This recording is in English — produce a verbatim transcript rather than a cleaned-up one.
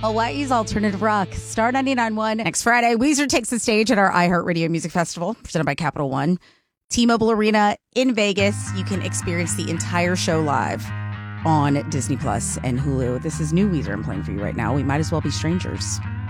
Hawaii's alternative rock. Star ninety-nine point one. Next Friday, Weezer takes the stage at our iHeartRadio Music Festival, presented by Capital One. T-Mobile Arena in Vegas. You can experience the entire show live on Disney Plus and Hulu. This is new Weezer I'm playing for you right now. We might as well be strangers.